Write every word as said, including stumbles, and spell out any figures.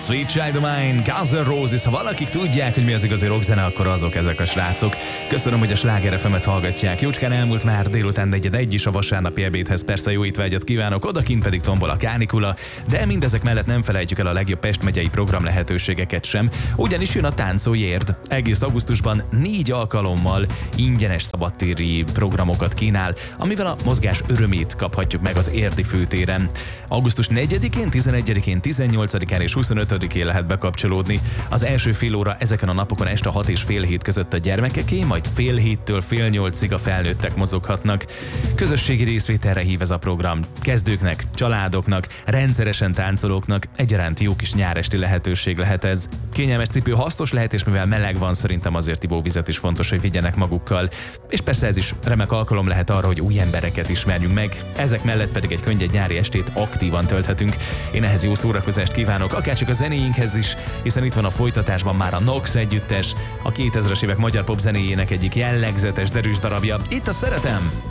Sweet Child of Mine, Guns N' Roses. Ha valakik tudják, hogy mi az igazi rockzene, akkor azok ezek a srácok. Köszönöm, hogy a Sláger ef emet hallgatják. Jócskán elmúlt már délután negyed egy is a vasárnapi ebédhez. Persze jó étvágyat kívánok, odakint pedig tombol a kánikula, de mindezek mellett nem felejtjük el a legjobb Pest megyei program lehetőségeket sem, ugyanis jön a Táncolj Érd. Egész augusztusban négy alkalommal ingyenes szabadtéri programokat kínál, amivel a mozgás örömét kaphatjuk meg az érdi főtéren. augusztus negyedikén, tizenegyedikén, tizennyolcadikán és huszonötödikén lehet bekapcsolódni. Az első fél óra ezeken a napokon este hat és fél hét között a gyermekeké, majd fél héttől fél nyolcig a felnőttek mozoghatnak. Közösségi részvételre hív ez a program. Kezdőknek, családoknak, rendszeresen táncolóknak egyaránt jó kis nyáresti lehetőség lehet ez. Kényelmes cipő hasznos lehet, és mivel meleg van, szerintem azért ivóvizet is fontos, hogy vigyenek magukkal. És persze ez is remek alkalom lehet arra, hogy új embereket ismerjünk meg. Ezek mellett pedig egy könnyed nyári estét aktívan tölthetünk. Én ehhez jó szórakozást kívánok, akárcsak a zenéinkhez is, hiszen itt van a folytatásban már a Nox együttes, a kétezres évek magyar pop zenéjének egyik jellegzetes derűs darabja. Itt a Szeretem!